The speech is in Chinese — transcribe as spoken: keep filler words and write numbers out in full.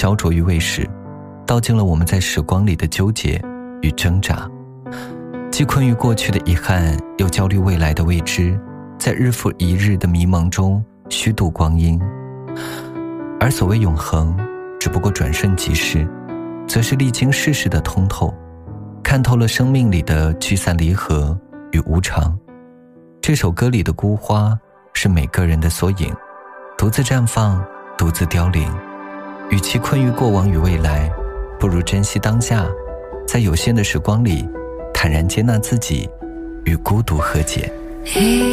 焦灼于未时，道尽了我们在时光里的纠结与挣扎，既困于过去的遗憾，又焦虑未来的未知，在日复一日的迷茫中虚度光阴。而所谓永恒，只不过转瞬即逝，则是历经世事的通透，看透了生命里的聚散离合与无常。这首歌里的孤花是每个人的缩影，独自绽放，独自凋零。与其困于过往与未来，不如珍惜当下，在有限的时光里坦然接纳自己，与孤独和解。